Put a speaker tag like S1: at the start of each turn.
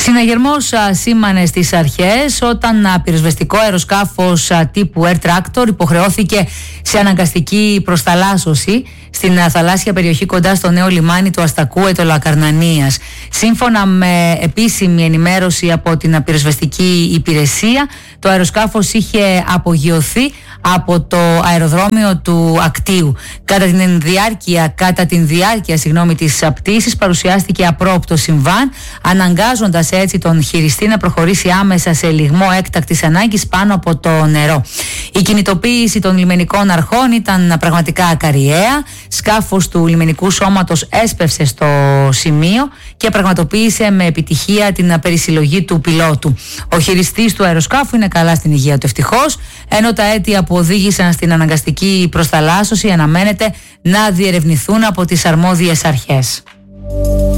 S1: Συναγερμός σήμανε στις αρχές όταν πυροσβεστικό αεροσκάφος τύπου Air Tractor υποχρεώθηκε σε αναγκαστική προσταλάσσωση στην θαλάσσια περιοχή κοντά στο νέο λιμάνι του Αστακού Ετωλακαρνανίας. Σύμφωνα με επίσημη ενημέρωση από την πυροσβεστική υπηρεσία, το αεροσκάφος είχε απογειωθεί από το αεροδρόμιο του Ακτίου. Κατά την διάρκεια της πτήσης παρουσιάστηκε απρόοπτο συμβάν, αναγκάζοντας έτσι τον χειριστή να προχωρήσει άμεσα σε λιγμό έκτακτης ανάγκης πάνω από το νερό. Η κινητοποίηση των λιμενικών αρχών ήταν πραγματικά ακαριαία. Σκάφος του λιμενικού σώματος έσπευσε στο σημείο και πραγματοποίησε με επιτυχία την περισυλλογή του πιλότου. Ο χειριστής του αεροσκάφου είναι καλά στην υγεία του, ευτυχώς, ενώ τα αίτια που οδήγησαν στην αναγκαστική προσταλάσσωση αναμένεται να διερευνηθούν από τις αρμόδιες αρχές.